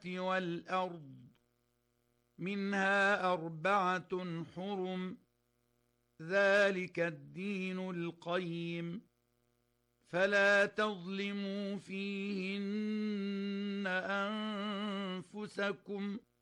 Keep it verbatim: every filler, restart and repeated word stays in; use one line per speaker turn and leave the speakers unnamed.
والأرض منها أربعة حرم ذلك الدين القيم فلا تظلموا فيهن أنفسكم